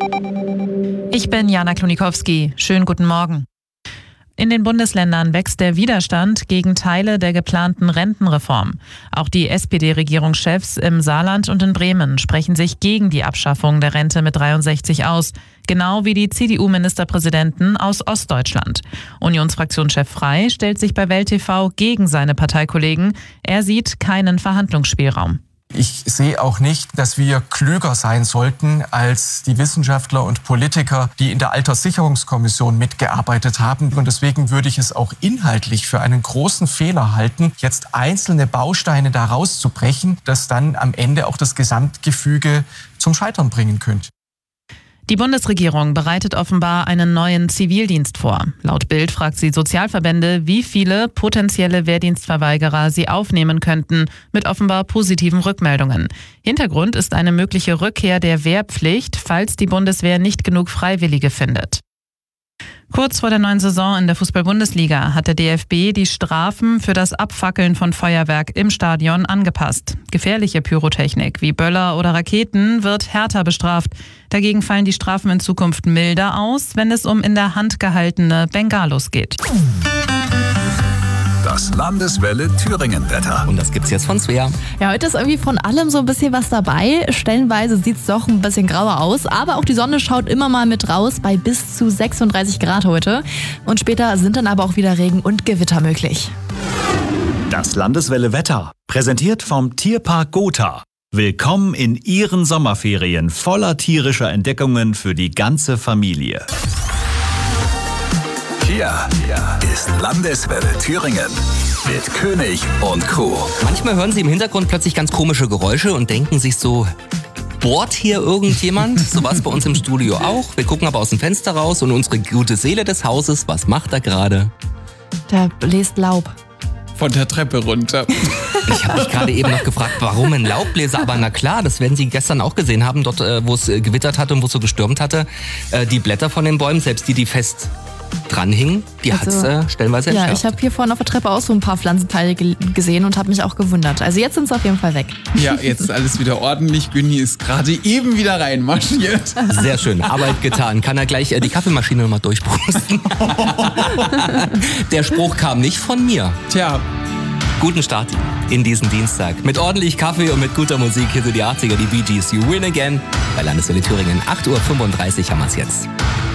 Ich bin Jana Klonikowski. Schönen guten Morgen. In den Bundesländern wächst der Widerstand gegen Teile der geplanten Rentenreform. Auch die SPD-Regierungschefs im Saarland und in Bremen sprechen sich gegen die Abschaffung der Rente mit 63 aus. Genau wie die CDU-Ministerpräsidenten aus Ostdeutschland. Unionsfraktionschef Frey stellt sich bei Welt TV gegen seine Parteikollegen. Er sieht keinen Verhandlungsspielraum. Ich sehe auch nicht, dass wir klüger sein sollten als die Wissenschaftler und Politiker, die in der Alterssicherungskommission mitgearbeitet haben. Und deswegen würde ich es auch inhaltlich für einen großen Fehler halten, jetzt einzelne Bausteine da rauszubrechen, das dann am Ende auch das Gesamtgefüge zum Scheitern bringen könnte. Die Bundesregierung bereitet offenbar einen neuen Zivildienst vor. Laut Bild fragt sie Sozialverbände, wie viele potenzielle Wehrdienstverweigerer sie aufnehmen könnten, mit offenbar positiven Rückmeldungen. Hintergrund ist eine mögliche Rückkehr der Wehrpflicht, falls die Bundeswehr nicht genug Freiwillige findet. Kurz vor der neuen Saison in der Fußball-Bundesliga hat der DFB die Strafen für das Abfackeln von Feuerwerk im Stadion angepasst. Gefährliche Pyrotechnik wie Böller oder Raketen wird härter bestraft. Dagegen fallen die Strafen in Zukunft milder aus, wenn es um in der Hand gehaltene Bengalos geht. Das Landeswelle Thüringen-Wetter. Und das gibt's jetzt von Svea. Ja, heute ist irgendwie von allem so ein bisschen was dabei. Stellenweise sieht's doch ein bisschen grauer aus, aber auch die Sonne schaut immer mal mit raus bei bis zu 36 Grad heute. Und später sind dann aber auch wieder Regen und Gewitter möglich. Das Landeswelle Wetter, präsentiert vom Tierpark Gotha. Willkommen in Ihren Sommerferien voller tierischer Entdeckungen für die ganze Familie. Hier ist Landeswelle Thüringen mit König und Co. Manchmal hören Sie im Hintergrund plötzlich ganz komische Geräusche und denken sich so, bohrt hier irgendjemand? So war es bei uns im Studio auch. Wir gucken aber aus dem Fenster raus und unsere gute Seele des Hauses, was macht er gerade? Der bläst Laub. Von der Treppe runter. Ich habe mich gerade eben noch gefragt, warum ein Laubbläser? Aber na klar, das werden Sie gestern auch gesehen haben, dort wo es gewittert hatte und wo es so gestürmt hatte. Die Blätter von den Bäumen, selbst die fest dranhingen, die hat's stellenweise entschärft. Ja, ich habe hier vorne auf der Treppe auch so ein paar Pflanzenteile gesehen und habe mich auch gewundert. Also jetzt sind sie auf jeden Fall weg. Ja, jetzt ist alles wieder ordentlich. Günni ist gerade eben wieder reinmarschiert. Sehr schön, Arbeit getan. Kann er gleich die Kaffeemaschine nochmal durchpusten? Der Spruch kam nicht von mir. Tja. Guten Start in diesen Dienstag. Mit ordentlich Kaffee und mit guter Musik. Hier sind die 80er, die Bee Gees, You Win Again. Bei Landeswelle Thüringen, 8:35 Uhr haben wir es jetzt.